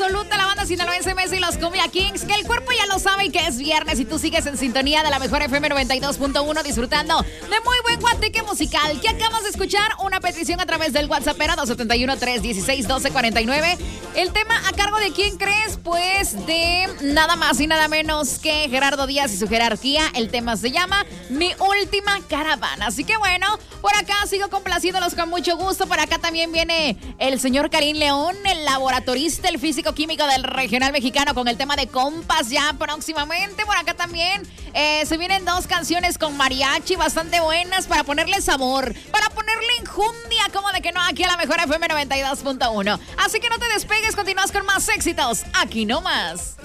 absoluta, la banda sinaloense Messi y los Cumbia Kings, que el cuerpo ya lo sabe y que es viernes y tú sigues en sintonía de la mejor FM 92.1 disfrutando de muy buen guateque musical. Que acabas de escuchar una petición a través del WhatsApp 271-316-1249. El tema a cargo de quién crees, pues de nada más y nada menos que Gerardo Díaz y su jerarquía. El tema se llama Mi Última Caravana. Así que bueno, por acá sigo complaciéndolos con mucho gusto. Por acá también viene el señor Karim León, el laboratorista, el físico-químico del regional mexicano, con el tema de compas ya próximamente. Por acá también se vienen dos canciones con mariachi bastante buenas para ponerle sabor, para ponerle enjundia, como de que no, aquí a la mejor FM 92.1. Así que no te despegues, continúas con más éxitos aquí nomás.